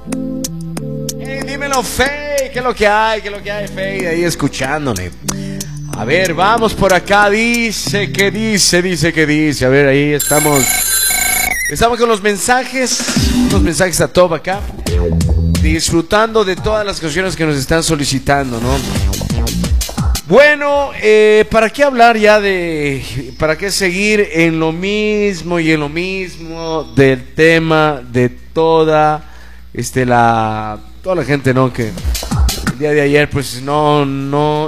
Hey, dímelo, Fey, ¿qué es lo que hay? ¿Qué es lo que hay, Fey? Ahí escuchándole. A ver, vamos por acá. Dice que dice. A ver, ahí estamos. Estamos con los mensajes a top acá. Disfrutando de todas las canciones que nos están solicitando, ¿no? Bueno, ¿para qué hablar ya para qué seguir en lo mismo y en lo mismo del tema de toda la gente, ¿no? Que el día de ayer pues no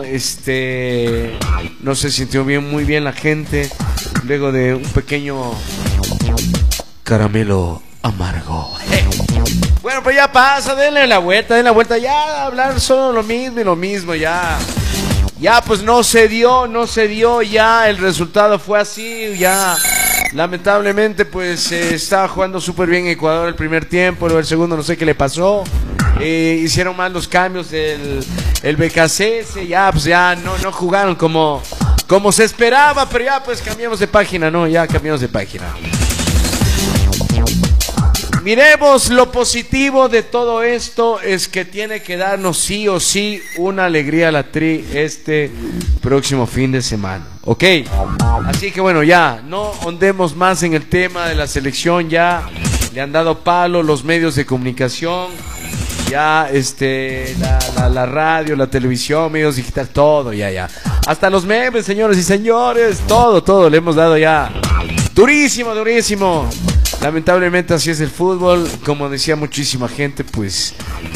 se sintió muy bien la gente luego de un pequeño caramelo amargo. Bueno, pues ya pasa, denle la vuelta, ya hablar solo lo mismo y lo mismo, ya pues no se dio, ya el resultado fue así, ya lamentablemente pues estaba jugando súper bien Ecuador el primer tiempo, luego el segundo no sé qué le pasó, hicieron mal los cambios del BKC, ya pues ya no jugaron como se esperaba, pero ya pues cambiamos de página, ¿no? Ya cambiamos de página. Miremos lo positivo de todo esto, es que tiene que darnos sí o sí una alegría a la Tri este próximo fin de semana, ¿ok? Así que bueno, ya no ondemos más en el tema de la selección, ya le han dado palo los medios de comunicación, ya la radio, la televisión, medios digitales, todo, ya. Hasta los memes, señores y señores, todo le hemos dado ya durísimo. Lamentablemente así es el fútbol, como decía muchísima gente, pues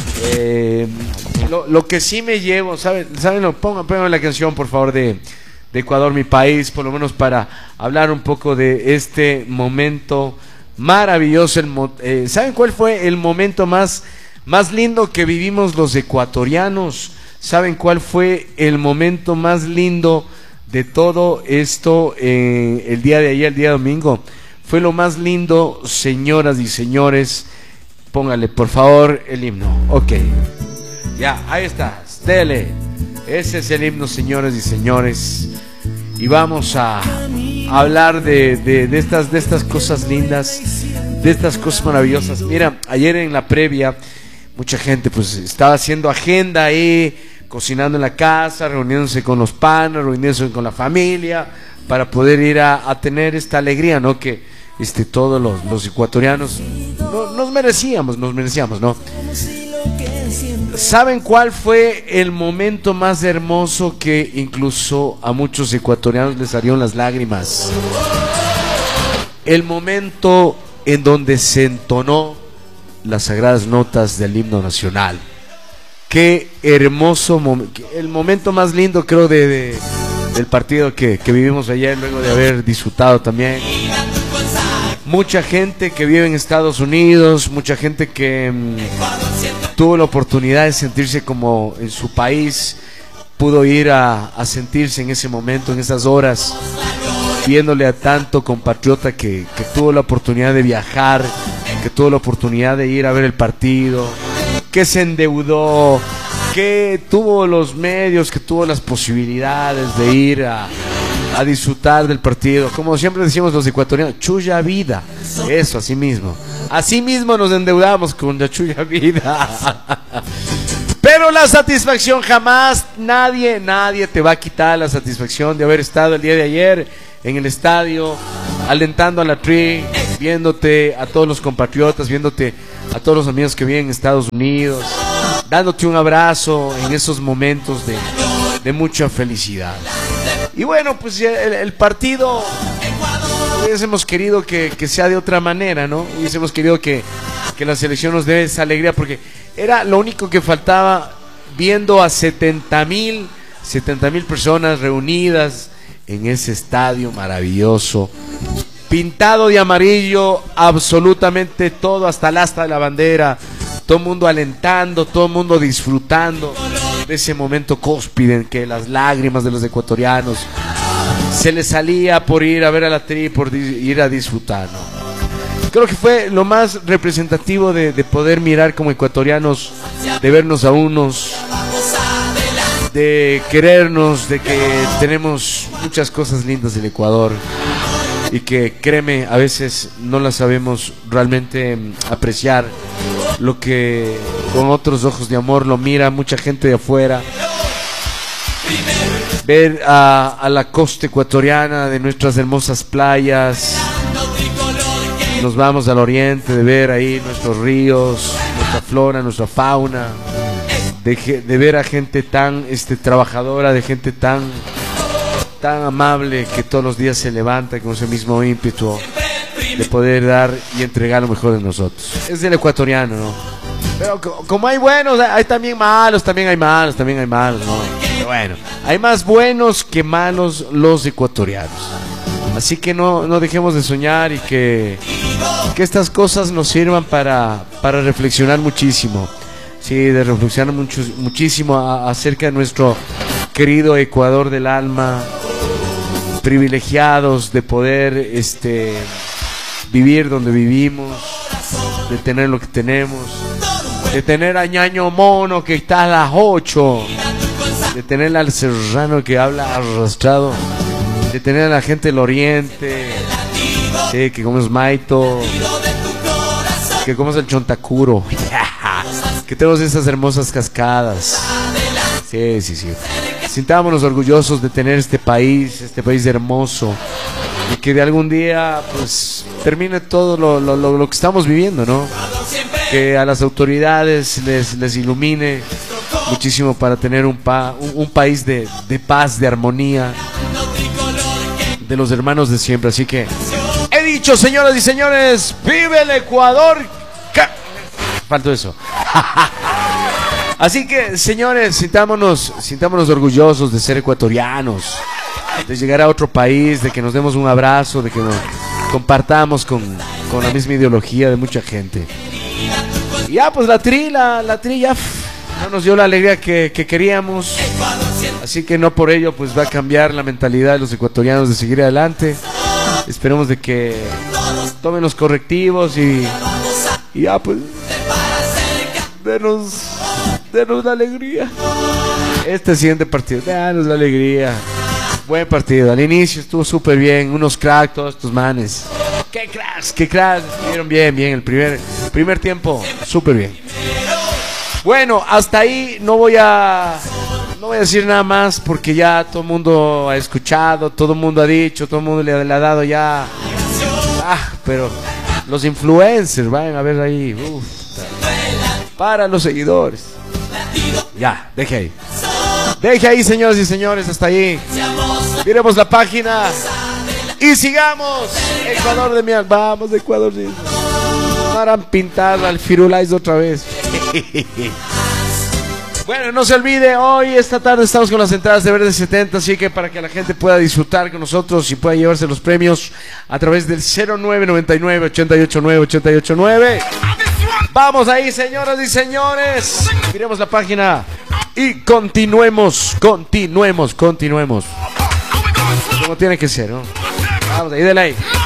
lo que sí me llevo, ¿saben? Pónganme la canción, por favor, de Ecuador, mi país, por lo menos para hablar un poco de este momento maravilloso. ¿Saben cuál fue el momento más lindo que vivimos los ecuatorianos? ¿Saben cuál fue el momento más lindo de todo esto el día de ayer, el día domingo? Fue lo más lindo, señoras y señores. Póngale, por favor, el himno. Ok. Ya, ahí está. Stele. Ese es el himno, señoras y señores. Y vamos a hablar de estas cosas lindas, de estas cosas maravillosas. Mira, ayer en la previa, mucha gente pues estaba haciendo agenda ahí, cocinando en la casa, reuniéndose con los panas, reuniéndose con la familia, para poder ir a tener esta alegría, ¿no? Que todos los ecuatorianos nos merecíamos, ¿no? ¿Saben cuál fue el momento más hermoso que incluso a muchos ecuatorianos les salieron las lágrimas? El momento en donde se entonó las sagradas notas del himno nacional. Qué hermoso momento, el momento más lindo, creo, del partido que vivimos ayer, luego de haber disfrutado también. Mucha gente que vive en Estados Unidos, mucha gente que tuvo la oportunidad de sentirse como en su país, pudo ir a sentirse en ese momento, en esas horas, viéndole a tanto compatriota que tuvo la oportunidad de viajar, que tuvo la oportunidad de ir a ver el partido, que se endeudó, que tuvo los medios, que tuvo las posibilidades de ir a disfrutar del partido. Como siempre decimos los ecuatorianos, chulla vida. Eso, así mismo nos endeudamos con la chulla vida. Pero la satisfacción jamás, nadie te va a quitar la satisfacción de haber estado el día de ayer en el estadio, alentando a la Tri, viéndote a todos los compatriotas, viéndote a todos los amigos que viven en Estados Unidos, dándote un abrazo en esos momentos de mucha felicidad. Y bueno, pues el partido hubiésemos querido que sea de otra manera, ¿no? Hubiésemos querido que la selección nos dé esa alegría, porque era lo único que faltaba, viendo a 70,000 personas reunidas en ese estadio maravilloso, pintado de amarillo, absolutamente todo, hasta el asta de la bandera, todo el mundo alentando, todo el mundo disfrutando de ese momento cúspide en que las lágrimas de los ecuatorianos se les salía por ir a ver a la Tri, por ir a disfrutar, ¿no? Creo que fue lo más representativo de poder mirar como ecuatorianos, de vernos a unos, de querernos, de que tenemos muchas cosas lindas del Ecuador y que, créeme, a veces no las sabemos realmente apreciar, lo que con otros ojos de amor lo mira mucha gente de afuera. Ver a la costa ecuatoriana de nuestras hermosas playas. Nos vamos al oriente, de ver ahí nuestros ríos, nuestra flora, nuestra fauna, de ver a gente tan trabajadora, de gente tan amable, que todos los días se levanta con ese mismo ímpetu de poder dar y entregar lo mejor de nosotros. Es el ecuatoriano, ¿no? Pero como hay buenos, hay también malos, también hay malos, ¿no? Pero bueno, hay más buenos que malos los ecuatorianos. Así que no dejemos de soñar y que estas cosas nos sirvan para reflexionar muchísimo. Sí, de reflexionar muchísimo acerca de nuestro querido Ecuador del alma, privilegiados de poder vivir donde vivimos, de tener lo que tenemos, de tener a Ñaño Mono que está a las 8, de tener al serrano que habla arrastrado, de tener a la gente del oriente, sí, que comemos maito, que comemos el chontacuro, que tenemos esas hermosas cascadas. Sí. Sintámonos orgullosos de tener este país hermoso, y que de algún día pues termine todo lo que estamos viviendo, ¿no? Que a las autoridades les ilumine muchísimo para tener un país de paz, de armonía, de los hermanos de siempre. Así que he dicho, señoras y señores, ¡vive el Ecuador! Faltó eso. Así que, señores, sintámonos orgullosos de ser ecuatorianos, de llegar a otro país, de que nos demos un abrazo, de que nos compartamos con la misma ideología de mucha gente. Y ya, pues la tri ya no nos dio la alegría que queríamos. Así que no por ello pues va a cambiar la mentalidad de los ecuatorianos de seguir adelante. Esperemos de que tomen los correctivos y ya pues denos la alegría. Este siguiente partido, denos la alegría. Buen partido, al inicio estuvo súper bien, unos cracks todos estos manes. ¡Qué cracks! Estuvieron bien, el primer tiempo, súper bien. Bueno, hasta ahí no voy a decir nada más, porque ya todo el mundo ha escuchado, todo el mundo ha dicho, todo el mundo le ha dado ya. Pero los influencers, vayan a ver ahí, para los seguidores. Ya, deje ahí, señoras y señores, hasta ahí. Miremos la página y sigamos. Ecuador de mi alma, vamos Ecuador. No harán pintar al Firulais otra vez. Bueno, no se olvide, hoy, esta tarde estamos con las entradas de Verde 70, así que para que la gente pueda disfrutar con nosotros y pueda llevarse los premios a través del 0999-889-889. Vamos ahí, señoras y señores. Miremos la página y continuemos. Como tiene que ser, ¿no? Vamos ahí, dale ahí.